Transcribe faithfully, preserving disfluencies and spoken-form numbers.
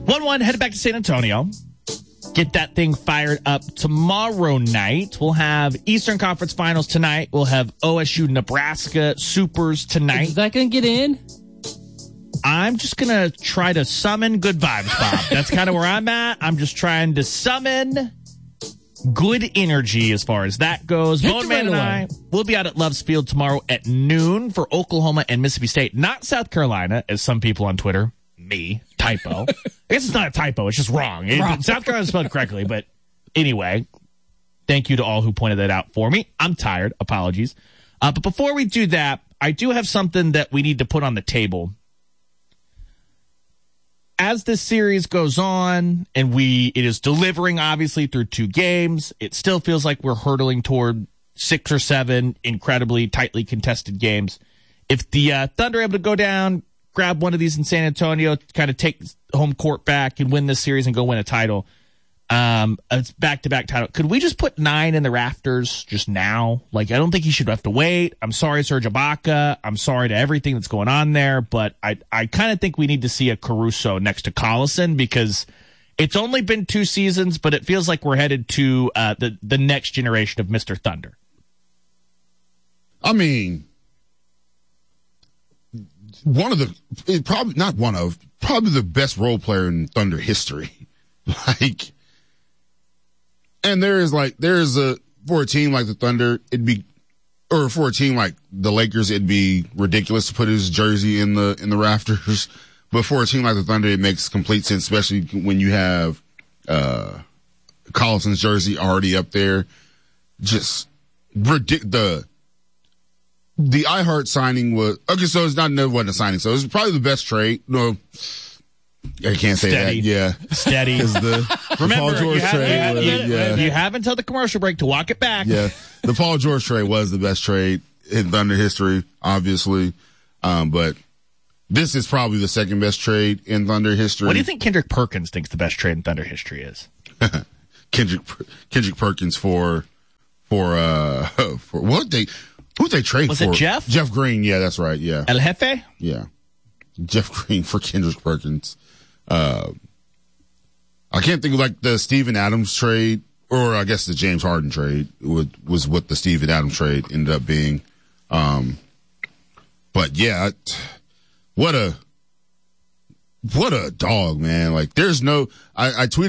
one one, headed back to San Antonio. Get that thing fired up tomorrow night. We'll have Eastern Conference Finals tonight. We'll have O S U Nebraska Supers tonight. Is that going to get in? I'm just going to try to summon good vibes, Bob. That's kind of where I'm at. I'm just trying to summon good energy as far as that goes. Hit Bone the Man and right I away. will be out at Love's Field tomorrow at noon for Oklahoma and Mississippi State. Not South Carolina, as some people on Twitter, me, typo. I guess it's not a typo. It's just wrong. It- Wrong. South Carolina is spelled correctly. But anyway, thank you to all who pointed that out for me. I'm tired. Apologies. Uh, but before we do that, I do have something that we need to put on the table. As this series goes on and we it is delivering obviously through two games, it still feels like we're hurtling toward six or seven incredibly tightly contested games. If the uh, Thunder are able to go down, grab one of these in San Antonio, kind of take home court back and win this series and go win a title, um, a back-to-back title, could we just put nine in the rafters just now? Like, I don't think he should have to wait. I'm sorry, Serge Ibaka. I'm sorry to everything that's going on there, but I, I kind of think we need to see a Caruso next to Collison because it's only been two seasons, but it feels like we're headed to uh, the, the next generation of Mister Thunder. I mean, one of the, it probably not one of, probably the best role player in Thunder history. Like, and there is like, there is a, for a team like the Thunder, it'd be, or for a team like the Lakers, it'd be ridiculous to put his jersey in the, in the rafters. But for a team like the Thunder, it makes complete sense, especially when you have, uh, Collison's jersey already up there. Just ridic- the, the iHeart signing was, okay, so it's not, it wasn't a signing, so it was probably the best trade. No, I can't say Steady. that. Yeah. Steady. Is the, the Remember, Paul George you have, trade you, have, was, you, yeah. you have until the commercial break to walk it back. Yeah. The Paul George trade was the best trade in Thunder history, obviously. Um, but this is probably the second best trade in Thunder history. What do you think Kendrick Perkins thinks the best trade in Thunder history is? Kendrick, Kendrick Perkins for, for, uh, for what they, who'd they trade Was for? it Jeff? Jeff Green. Yeah, that's right. Yeah. El Jefe? Yeah. Jeff Green for Kendrick Perkins. Uh, I can't think of like the Steven Adams trade, or I guess the James Harden trade would, was what the Steven Adams trade ended up being. Um, but yeah, what a, what a dog, man. Like there's no, I, I tweeted